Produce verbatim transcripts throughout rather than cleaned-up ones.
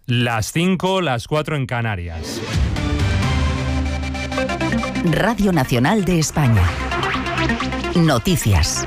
Las cinco, las cuatro en Canarias. Radio Nacional de España. Noticias.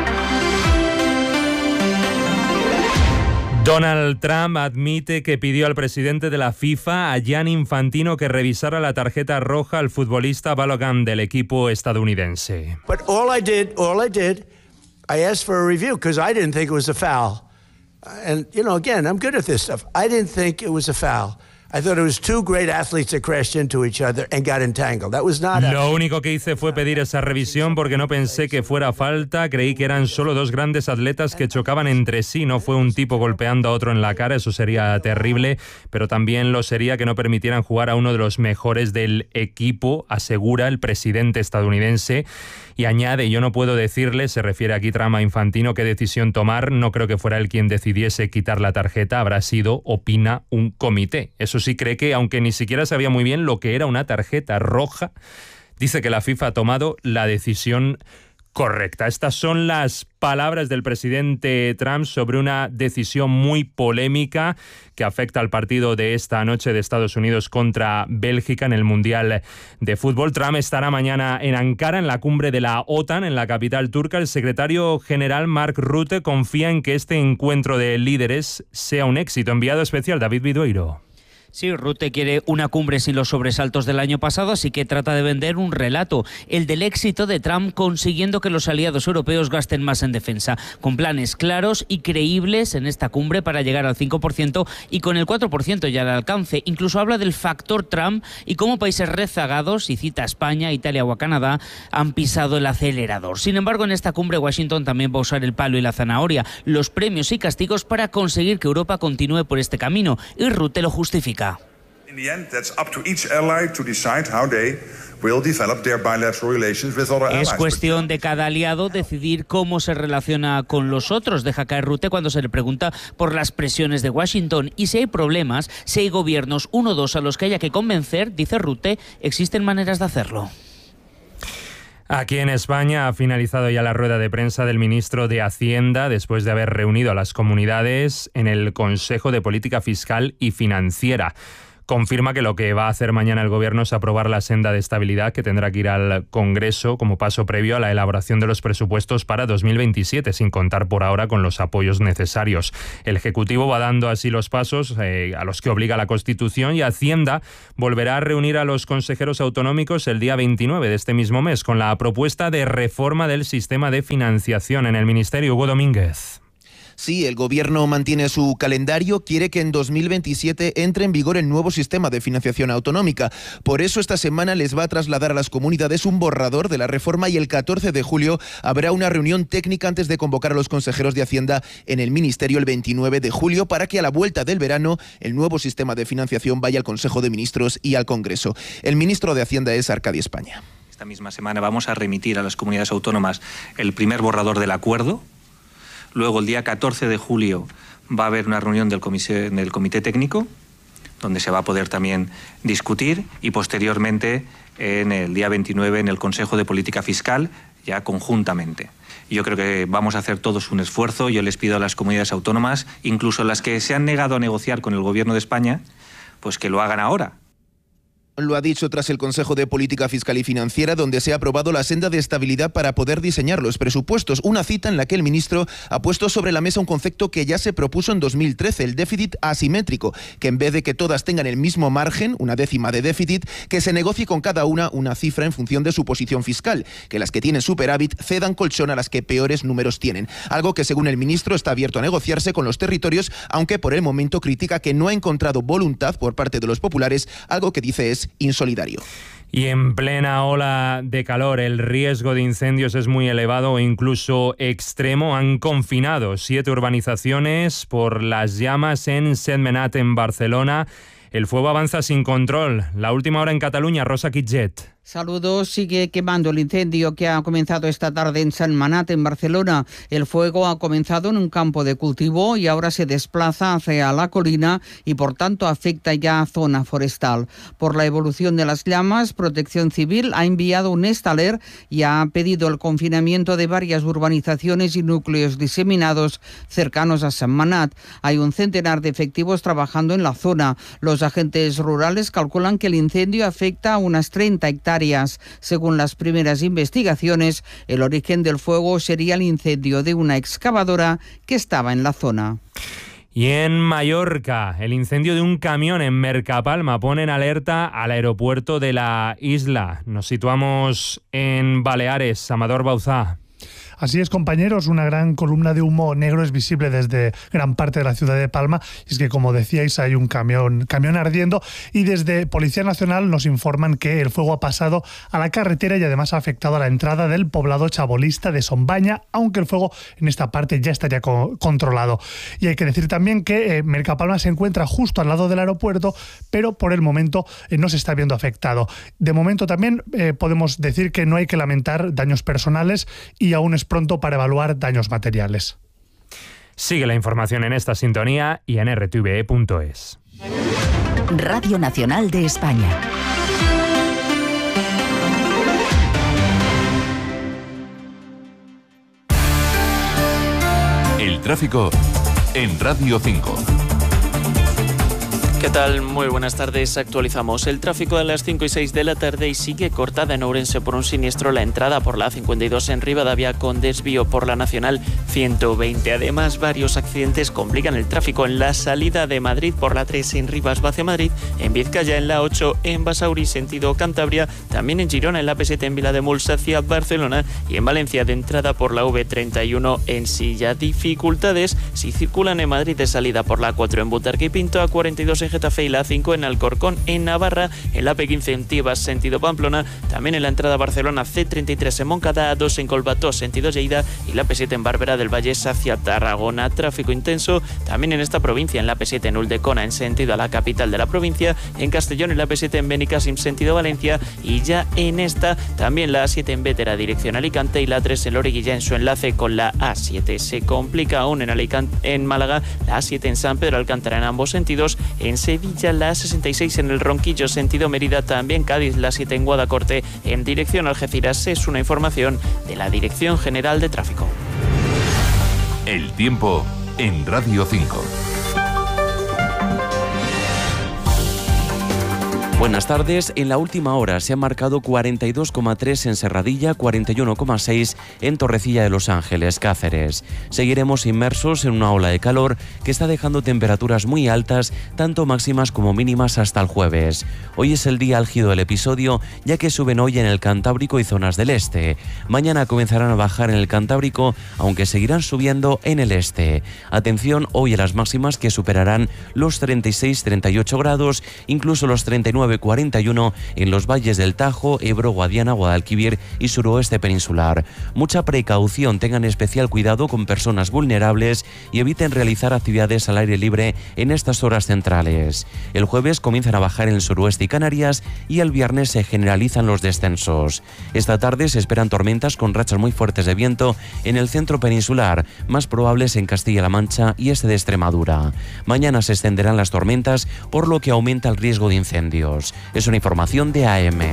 Donald Trump admite que pidió al presidente de la FIFA, a Gianni Infantino, que revisara la tarjeta roja al futbolista Balogun del equipo estadounidense. But all I did, all I did, I asked for a review because I didn't think it was a foul. And you know, again, I'm good at this stuff. I didn't think it was a foul. I thought it was two great athletes that crashed into each other and got entangled. That was not a... Lo único que hice fue pedir esa revisión porque no pensé que fuera falta. Creí que eran solo dos grandes atletas que chocaban entre sí. No fue un tipo golpeando a otro en la cara, eso sería terrible. Pero también lo sería que no permitieran jugar a uno de los mejores del equipo, asegura el presidente estadounidense. Y añade, yo no puedo decirle, se refiere aquí Trump a Infantino, qué decisión tomar. No creo que fuera él quien decidiese quitar la tarjeta. Habrá sido, opina, un comité. Eso sí, cree que, aunque ni siquiera sabía muy bien lo que era una tarjeta roja, dice que la FIFA ha tomado la decisión correcta. Estas son las palabras del presidente Trump sobre una decisión muy polémica que afecta al partido de esta noche de Estados Unidos contra Bélgica en el Mundial de Fútbol. Trump estará mañana en Ankara, en la cumbre de la OTAN, en la capital turca. El secretario general Mark Rutte confía en que este encuentro de líderes sea un éxito. Enviado especial David Vidueiro. Sí, Rutte quiere una cumbre sin los sobresaltos del año pasado, así que trata de vender un relato, el del éxito de Trump consiguiendo que los aliados europeos gasten más en defensa, con planes claros y creíbles en esta cumbre para llegar al cinco por ciento y con el cuatro por ciento ya al alcance. Incluso habla del factor Trump y cómo países rezagados, y cita a España, Italia o a Canadá, han pisado el acelerador. Sin embargo, en esta cumbre Washington también va a usar el palo y la zanahoria, los premios y castigos para conseguir que Europa continúe por este camino, y Rutte lo justifica. In the end, that's up to each ally to decide how they will develop their bilateral relations with other allies. Es cuestión de cada aliado decidir cómo se relaciona con los otros, deja caer Rutte cuando se le pregunta por las presiones de Washington. Y si hay problemas, si hay gobiernos uno o dos a los que haya que convencer, dice Rutte, existen maneras de hacerlo. Aquí en España ha finalizado ya la rueda de prensa del ministro de Hacienda después de haber reunido a las comunidades en el Consejo de Política Fiscal y Financiera. Confirma que lo que va a hacer mañana el Gobierno es aprobar la senda de estabilidad que tendrá que ir al Congreso como paso previo a la elaboración de los presupuestos para dos mil veintisiete, sin contar por ahora con los apoyos necesarios. El Ejecutivo va dando así los pasos eh, a los que obliga la Constitución, y Hacienda volverá a reunir a los consejeros autonómicos el día veintinueve de este mismo mes con la propuesta de reforma del sistema de financiación en el Ministerio. Hugo Domínguez. Sí, el Gobierno mantiene su calendario, quiere que en dos mil veintisiete entre en vigor el nuevo sistema de financiación autonómica. Por eso esta semana les va a trasladar a las comunidades un borrador de la reforma y el catorce de julio habrá una reunión técnica antes de convocar a los consejeros de Hacienda en el Ministerio el veintinueve de julio para que a la vuelta del verano el nuevo sistema de financiación vaya al Consejo de Ministros y al Congreso. El ministro de Hacienda es Arcadi España. Esta misma semana vamos a remitir a las comunidades autónomas el primer borrador del acuerdo. Luego, el día catorce de julio, va a haber una reunión del comité, del comité técnico, donde se va a poder también discutir, y posteriormente, en el día veintinueve, en el Consejo de Política Fiscal, ya conjuntamente. Yo creo que vamos a hacer todos un esfuerzo. Yo les pido a las comunidades autónomas, incluso las que se han negado a negociar con el Gobierno de España, pues que lo hagan ahora. Lo ha dicho tras el Consejo de Política Fiscal y Financiera, donde se ha aprobado la senda de estabilidad para poder diseñar los presupuestos. Una cita en la que el ministro ha puesto sobre la mesa un concepto que ya se propuso en dos mil trece, el déficit asimétrico, que en vez de que todas tengan el mismo margen, una décima de déficit, que se negocie con cada una una cifra en función de su posición fiscal, que las que tienen superávit cedan colchón a las que peores números tienen. Algo que, según el ministro, está abierto a negociarse con los territorios, aunque por el momento critica que no ha encontrado voluntad por parte de los populares, algo que dice es insolidario. Y en plena ola de calor, el riesgo de incendios es muy elevado o incluso extremo. Han confinado siete urbanizaciones por las llamas en Sentmenat, en Barcelona. El fuego avanza sin control. La última hora en Cataluña, Rosa Quitget. Saludos. Sigue quemando el incendio que ha comenzado esta tarde en San Manat, en Barcelona. El fuego ha comenzado en un campo de cultivo y ahora se desplaza hacia la colina y por tanto afecta ya a zona forestal. Por la evolución de las llamas, Protección Civil ha enviado un estaler y ha pedido el confinamiento de varias urbanizaciones y núcleos diseminados cercanos a San Manat. Hay un centenar de efectivos trabajando en la zona. Los agentes rurales calculan que el incendio afecta a unas treinta hectáreas. Según las primeras investigaciones, el origen del fuego sería el incendio de una excavadora que estaba en la zona. Y en Mallorca, el incendio de un camión en Mercapalma pone en alerta al aeropuerto de la isla. Nos situamos en Baleares. Amador Bauzá. Así es, compañeros, una gran columna de humo negro es visible desde gran parte de la ciudad de Palma. Y es que, como decíais, hay un camión, camión ardiendo y desde Policía Nacional nos informan que el fuego ha pasado a la carretera y además ha afectado a la entrada del poblado chabolista de Sombaña, aunque el fuego en esta parte ya estaría co- controlado. Y hay que decir también que eh, Mercapalma se encuentra justo al lado del aeropuerto, pero por el momento eh, no se está viendo afectado. De momento también eh, podemos decir que no hay que lamentar daños personales y aún es pronto para evaluar daños materiales. Sigue la información en esta sintonía y en r t v e punto es. Radio Nacional de España. El tráfico en Radio cinco. ¿Qué tal? Muy buenas tardes. Actualizamos el tráfico a las cinco y seis de la tarde y sigue cortada en Ourense por un siniestro la entrada por la A cincuenta y dos en Rivadavia con desvío por la Nacional ciento veinte. Además, varios accidentes complican el tráfico en la salida de Madrid por la tres en Rivas hacia Madrid, en Vizcaya en la ocho, en Basauri sentido Cantabria, también en Girona en la P siete en Vilademuls hacia Barcelona y en Valencia de entrada por la V treinta y uno en Silla. Dificultades si circulan en Madrid de salida por la A cuatro en Butarque y Pinto, A cuarenta y dos en Getafe y la A cinco en Alcorcón, en Navarra, en la P quince en Tibas, sentido Pamplona, también en la entrada a Barcelona, C treinta y tres en Moncada, A dos en Colbató, sentido Lleida y la P siete en Bárbara del Valle hacia Tarragona. Tráfico intenso también en esta provincia, en la P siete en Uldecona, en sentido a la capital de la provincia, en Castellón, en la P siete en Benicàssim, sentido Valencia, y ya en esta también la A siete en Bétera, dirección Alicante, y la A tres en Loriguilla en su enlace con la A siete. Se complica aún en Alicante, en Málaga, la A siete en San Pedro Alcántara en ambos sentidos, en Sevilla la A sesenta y seis en el Ronquillo, sentido Mérida, también Cádiz, la siete en Guadacorte, en dirección Algeciras. Es una información de la Dirección General de Tráfico. El tiempo en Radio cinco. Buenas tardes. En la última hora se han marcado cuarenta y dos coma tres en Serradilla, cuarenta y uno coma seis en Torrecilla de Los Ángeles, Cáceres. Seguiremos inmersos en una ola de calor que está dejando temperaturas muy altas, tanto máximas como mínimas hasta el jueves. Hoy es el día álgido del episodio, ya que suben hoy en el Cantábrico y zonas del este. Mañana comenzarán a bajar en el Cantábrico, aunque seguirán subiendo en el este. Atención hoy a las máximas que superarán los treinta y seis a treinta y ocho grados, incluso los treinta y nueve a cuarenta y uno en los valles del Tajo, Ebro, Guadiana, Guadalquivir y suroeste peninsular. Mucha precaución, tengan especial cuidado con personas vulnerables y eviten realizar actividades al aire libre en estas horas centrales. El jueves comienzan a bajar en el suroeste y Canarias y el viernes se generalizan los descensos. Esta tarde se esperan tormentas con rachas muy fuertes de viento en el centro peninsular, más probables en Castilla-La Mancha y este de Extremadura. Mañana se extenderán las tormentas, por lo que aumenta el riesgo de incendios. Es una información de A M.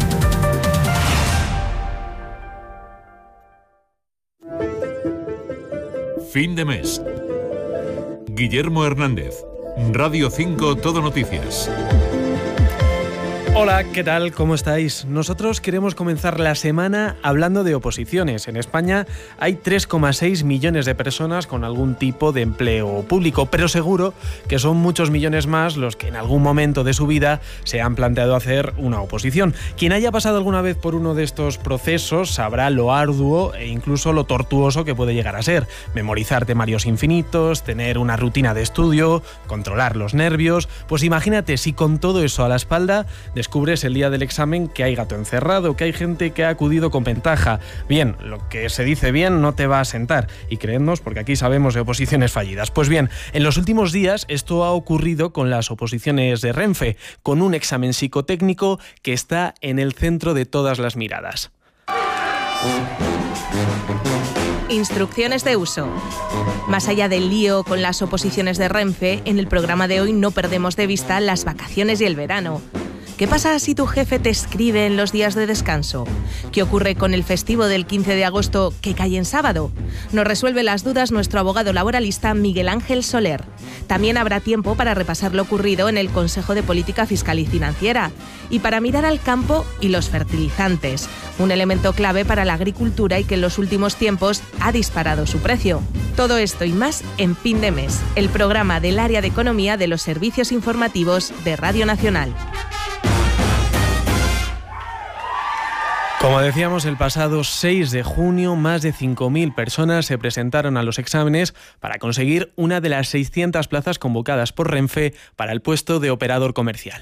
Fin de mes. Guillermo Hernández, Radio cinco Todo Noticias. Hola, ¿qué tal? ¿Cómo estáis? Nosotros queremos comenzar la semana hablando de oposiciones. En España hay tres coma seis millones de personas con algún tipo de empleo público, pero seguro que son muchos millones más los que en algún momento de su vida se han planteado hacer una oposición. Quien haya pasado alguna vez por uno de estos procesos sabrá lo arduo e incluso lo tortuoso que puede llegar a ser. Memorizar temarios infinitos, tener una rutina de estudio, controlar los nervios. Pues imagínate si con todo eso a la espalda descubres el día del examen que hay gato encerrado, que hay gente que ha acudido con ventaja. Bien, lo que se dice bien no te va a sentar. Y creednos, porque aquí sabemos de oposiciones fallidas. Pues bien, en los últimos días esto ha ocurrido con las oposiciones de Renfe, con un examen psicotécnico que está en el centro de todas las miradas. Instrucciones de uso. Más allá del lío con las oposiciones de Renfe, en el programa de hoy no perdemos de vista las vacaciones y el verano. ¿Qué pasa si tu jefe te escribe en los días de descanso? ¿Qué ocurre con el festivo del quince de agosto que cae en sábado? Nos resuelve las dudas nuestro abogado laboralista Miguel Ángel Soler. También habrá tiempo para repasar lo ocurrido en el Consejo de Política Fiscal y Financiera y para mirar al campo y los fertilizantes, un elemento clave para la agricultura y que en los últimos tiempos ha disparado su precio. Todo esto y más en Fin de Mes, el programa del área de economía de los servicios informativos de Radio Nacional. Como decíamos, el pasado seis de junio, más de cinco mil personas se presentaron a los exámenes para conseguir una de las seiscientas plazas convocadas por Renfe para el puesto de operador comercial.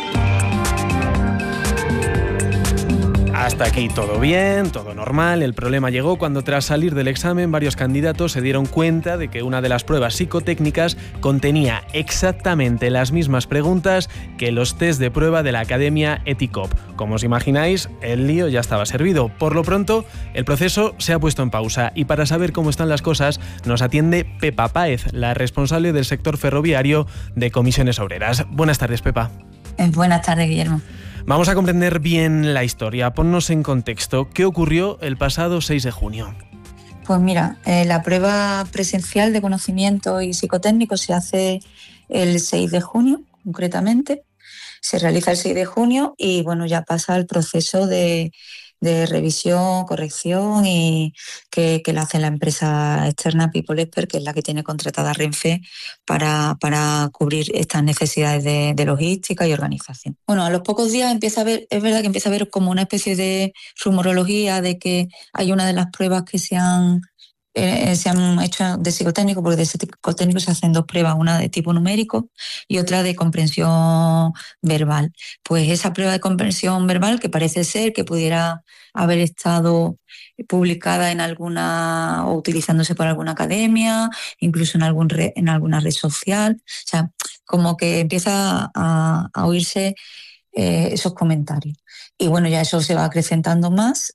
Hasta aquí todo bien, todo normal. El problema llegó cuando tras salir del examen varios candidatos se dieron cuenta de que una de las pruebas psicotécnicas contenía exactamente las mismas preguntas que los test de prueba de la Academia Eticop. Como os imagináis, el lío ya estaba servido. Por lo pronto, el proceso se ha puesto en pausa y para saber cómo están las cosas nos atiende Pepa Páez, la responsable del sector ferroviario de Comisiones Obreras. Buenas tardes, Pepa. Buenas tardes, Guillermo. Vamos a comprender bien la historia. Ponnos en contexto. ¿Qué ocurrió el pasado seis de junio? Pues mira, eh, la prueba presencial de conocimiento y psicotécnico se hace el seis de junio, concretamente. Se realiza el seis de junio y bueno, ya pasa el proceso de, de revisión, corrección y que, que la hace la empresa externa People Expert, que es la que tiene contratada Renfe para, para cubrir estas necesidades de, de logística y organización. Bueno, a los pocos días empieza a ver, es verdad que empieza a haber como una especie de rumorología de que hay una de las pruebas que se han Eh, se han hecho de psicotécnico, porque de psicotécnico se hacen dos pruebas, una de tipo numérico y otra de comprensión verbal. Pues esa prueba de comprensión verbal, que parece ser que pudiera haber estado publicada en alguna, o utilizándose por alguna academia, incluso en, algún re, en alguna red social, o sea, como que empieza a, a oírse eh, esos comentarios. Y bueno, ya eso se va acrecentando más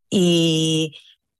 y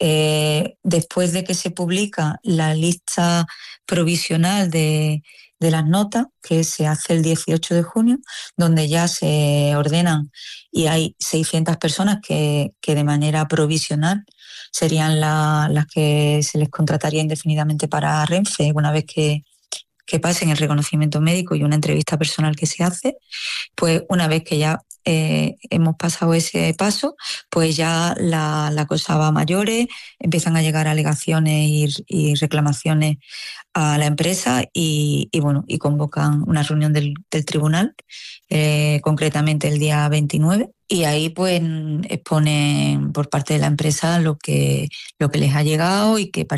Eh, después de que se publica la lista provisional de, de las notas, que se hace el dieciocho de junio, donde ya se ordenan y hay seiscientas personas que, que de manera provisional serían la, las que se les contrataría indefinidamente para Renfe una vez que, que pasen el reconocimiento médico y una entrevista personal que se hace. Pues una vez que ya Eh, hemos pasado ese paso, pues ya la, la cosa va a mayores, empiezan a llegar alegaciones y, y reclamaciones a la empresa y, y bueno, y convocan una reunión del, del tribunal, eh, concretamente el día veintinueve, y ahí pues exponen por parte de la empresa lo que, lo que les ha llegado y que